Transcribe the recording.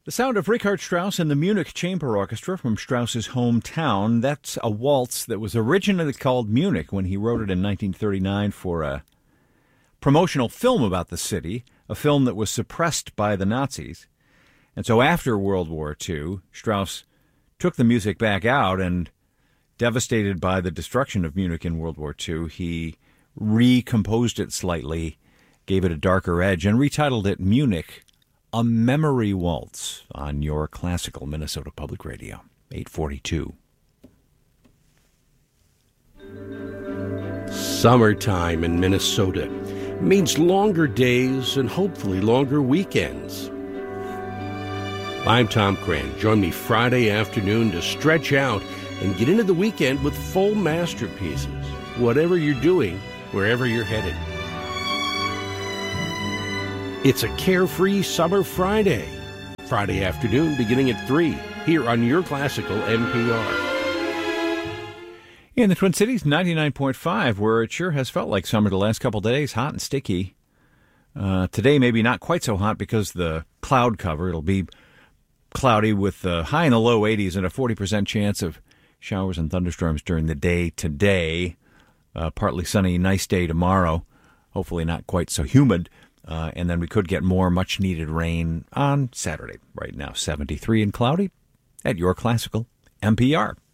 The sound of Richard Strauss and the Munich Chamber Orchestra from Strauss's hometown. That's a waltz that was originally called Munich when he wrote it in 1939 for a promotional film about the city, a film that was suppressed by the Nazis. And so after World War II, Strauss took the music back out, and devastated by the destruction of Munich in World War II, he recomposed it slightly, gave it a darker edge, and retitled it Munich, A Memory Waltz, on your classical Minnesota Public Radio, 842. Summertime in Minnesota means longer days and hopefully longer weekends. I'm Tom Cran. Join me Friday afternoon to stretch out and get into the weekend with full masterpieces, whatever you're doing, wherever you're headed. It's a carefree summer Friday afternoon beginning at 3, here on your classical NPR. In the Twin Cities, 99.5, where it sure has felt like summer the last couple of days, hot and sticky. Today maybe not quite so hot because the cloud cover. It'll be cloudy with high in the low 80s and a 40% chance of showers and thunderstorms during the day today. Partly sunny, nice day tomorrow. Hopefully not quite so humid. And then we could get more much-needed rain on Saturday. Right now, 73 and cloudy at your classical NPR.